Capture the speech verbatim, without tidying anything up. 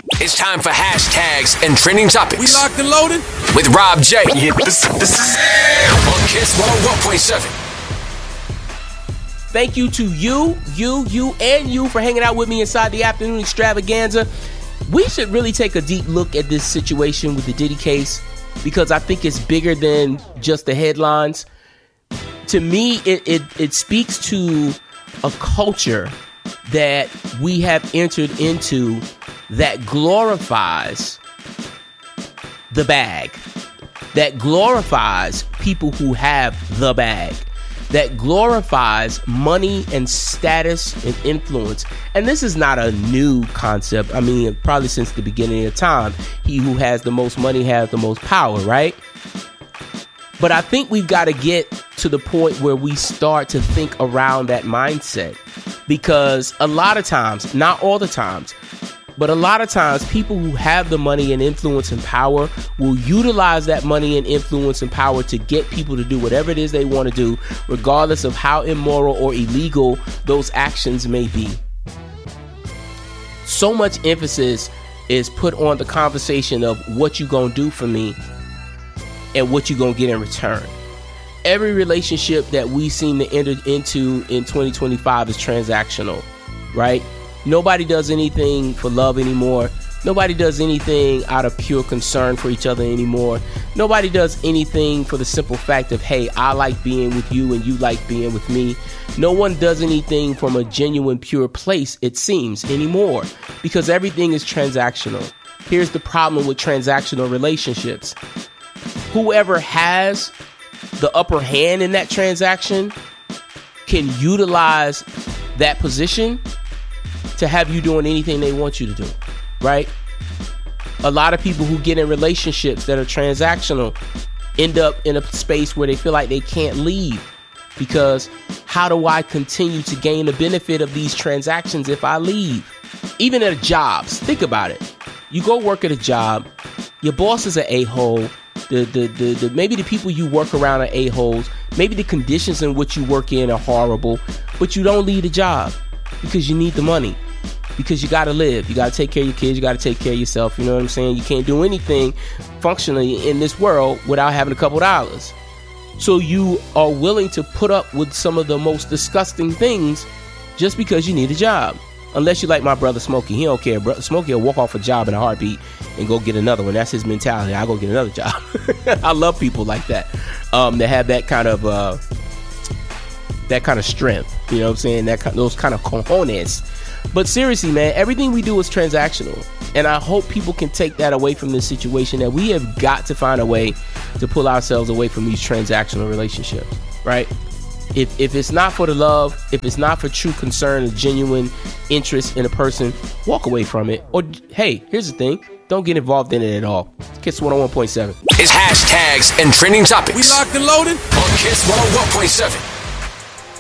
It's time for hashtags and trending topics. We locked and loaded with Rob J. Yeah, this, this is on Kiss one oh one point seven. Thank you to you, you, you, and you for hanging out with me inside the afternoon extravaganza. We should really take a deep look at this situation with the Diddy case because I think it's bigger than just the headlines. To me, it, it, it speaks to a culture that we have entered into that glorifies the bag, that glorifies people who have the bag, that glorifies money and status and influence. And this is not a new concept. I mean, probably since the beginning of time, he who has the most money has the most power, right? But I think we've got to get to the point where we start to think around that mindset, because a lot of times, not all the times, but a lot of times people who have the money and influence and power will utilize that money and influence and power to get people to do whatever it is they want to do, regardless of how immoral or illegal those actions may be. So much emphasis is put on the conversation of what you gonna do for me and what you gonna get in return. Every relationship that we seem to enter into in twenty twenty-five is transactional, right? Nobody does anything for love anymore. Nobody does anything out of pure concern for each other anymore. Nobody does anything for the simple fact of, hey, I like being with you and you like being with me. No one does anything from a genuine, pure place, it seems, anymore, because everything is transactional. Here's the problem with transactional relationships. Whoever has the upper hand in that transaction can utilize that position to have you doing anything they want you to do, right? A lot of people who get in relationships that are transactional end up in a space where they feel like they can't leave, because how do I continue to gain the benefit of these transactions if I leave? Even at jobs, think about it. You go work at a job, your boss is an a-hole, the, the, the, the, maybe the people you work around are a-holes, maybe the conditions in which you work in are horrible, but you don't leave the job because you need the money. Because you got to live. You got to take care of your kids. You got to take care of yourself. You know what I'm saying? You can't do anything functionally in this world without having a couple dollars. So you are willing to put up with some of the most disgusting things just because you need a job. Unless you like my brother Smokey. He don't care. Bro- Smokey will walk off a job in a heartbeat and go get another one. That's his mentality. I'll go get another job. I love people like that. Um, that have that kind of uh, that kind of strength. You know what I'm saying? That those kind of cojones. But seriously, man, everything we do is transactional. And I hope people can take that away from this situation, that we have got to find a way to pull ourselves away from these transactional relationships, right? If if it's not for the love, if it's not for true concern and genuine interest in a person, walk away from it. Or, hey, here's the thing. Don't get involved in it at all. Kiss one oh one point seven. It's hashtags and trending topics. We locked and loaded on Kiss one oh one point seven.